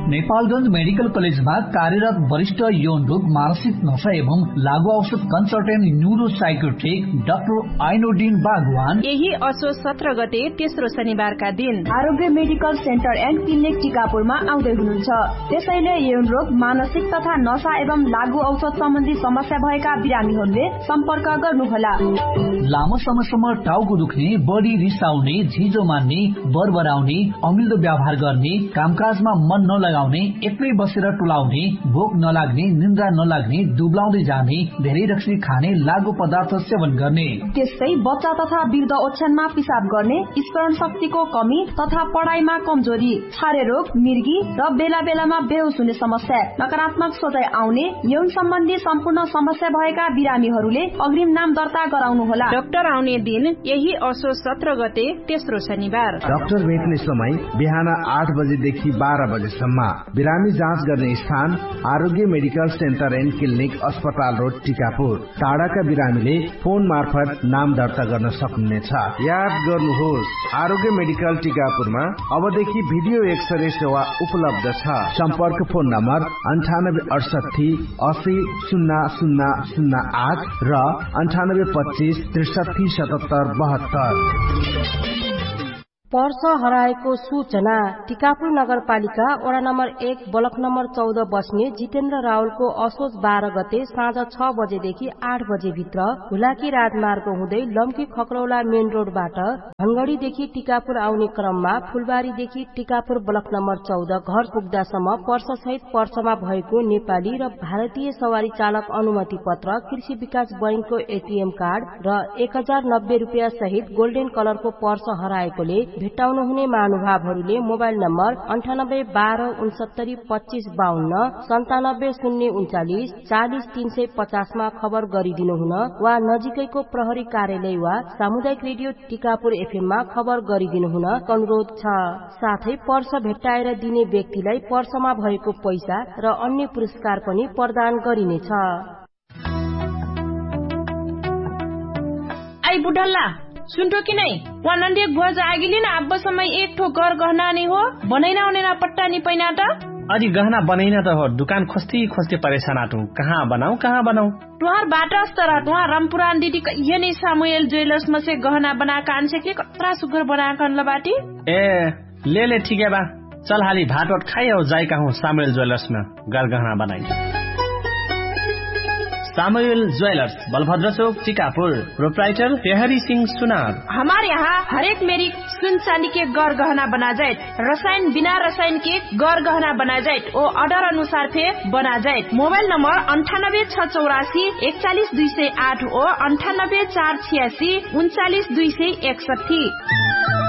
Nepalgunj medical कलेजमा कार्यरत वरिष्ठ यौन रोग, मानसिक नशा एवं लागू औषध कन्सल्टेन्ट न्यूरो साइकोट्रिक डाक्टर आइनोडिन बागवान यही असोज 17 गते तेस्रो शनिबारका दिन आरोग्य मेडिकल सेन्टर एन्ड क्लिनिक टिकापुरमा आउँदै हुनुहुन्छ। त्यसैले यौन रोग, मानसिक तथा नशा एवं लागू औषध सम्बन्धी समस्या भएका बिरामीहरूले सम्पर्क गर्नुहोला। लामो समयसम्म टाउको दुख्ने, बढी रिसाउने, झिजो मान्ने, बरबराउने, अमिल्दो व्यवहार गर्ने, कामकाजमा मन नलगाउने, एक्लै बसेर टोलाउने, भोक नलाग्ने, निन्द्रा नलाग्ने, दुब्लाउँदै जाने, धेरै रक्सी खाने, लागू पदार्थ सेवन गर्ने, त्यस्तै बच्चा तथा वृद्ध ओछ्यानमा पिसाब गर्ने, स्मरण शक्तिको कमी तथा पढाइमा कमजोरी, छारे रोग, मिर्गी र बेला बेलामा बेहोस हुने समस्या, नकारात्मक सोचाइ आउने, यौन सम्बन्धी सम्पूर्ण समस्या भएका बिरामीहरूले अग्रिम नाम दर्ता गराउनुहोला। डाक्टर आउने दिन यही असोज 17 गते तेस्रो शनिबार। डाक्टर भेट्ने समय बिहान 8 बजेदेखि 12 बजेसम्म। बिरामी जाँच गर्ने स्थान आरोग्य मेडिकल सेन्टर एन्ड क्लिनिक, अस्पताल रोड, टिकापुर। टाढाका बिरामीले फोन मार्फत नाम दर्ता गर्न सक्नुहुनेछ। याद गर्नुहोस्, आरोग्य मेडिकल टिकापुरमा अबदेखि भिडियो एक्सरे सेवा उपलब्ध छ। सम्पर्क फोन नम्बर 9868 80 0008 र 9825 63 77 72। पर्स हराएको सूचना। टिकापुर नगरपालिका वडा नम्बर 1 ब्लक नम्बर 14 बस्ने जितेन्द्र रावलको असोज 12 गते साँझ 6 बजेदेखि 8 बजे भित्र हुलाकी राजमार्ग हुँदै लम्की खकरौला मेन रोडबाट भंगडीदेखि टिकापुर आउने क्रममा फुलबारीदेखि टिकापुर ब्लक नम्बर 14 घर पुग्दासम्म पर्स सहित पर्समा भएको नेपाली र भारतीय सवारी चालक अनुमति पत्र, कृषि विकास बैंकको एटीएम कार्ड र 1090 रुपियाँ सहित गोल्डन कलरको पर्स हराएकोले भेट्टाउनु हुने महानुभावहरूले मोबाइल नम्बर 98 12 69 25 52 97 039 40 350 मा खबर गरिदिनु हुन वा नजिकैको प्रहरी कार्यालय वा सामुदायिक रेडियो टिकापुर एफएम मा खबर गरिदिनु हुन अनुरोध छ। साथै पर्स भेट्टाएर दिने व्यक्तिलाई पर्समा भएको पैसा र अन्य पुरस्कार पनि प्रदान गरिनेछ। आई बुढल्ला सुन्टो कि नै वहाँ नन्दी गुवा जागिली न अब समय एक ठो घर गहना नहीं हो बनैना उनेना पट्टा नहीं पैना त अजी गहना बनैना त हो दुकान खोस्ती खोस्ती परेशान आटू कहाँ बनाऊ तुहार बाटा अस्तर तुहार रामपुरान दीदी ये नहीं सामुएल ज्वेलर्स में से गहना बना कान से के कतरा सुगर बना कान लबाटी ए ले ठीक है बा चल हाली भात वाट खाई और जाए कहूँ सामुएल ज्वेलर्स में गहना बनाई। सामुएल ज्वेलर्स, बलभद्र चौक, टिकापुर। प्रोप्राइटर तेहरी सिंह सुनार। हमारे यहाँ हरेक मेरी सुन चांदी के गौर गहना बना जाए, रसायन बिना रसायन के गौर गहना बना जाए और ऑर्डर अनुसार फे बना जाए। मोबाइल नंबर 98 684 41 208 और 98 486 39 261।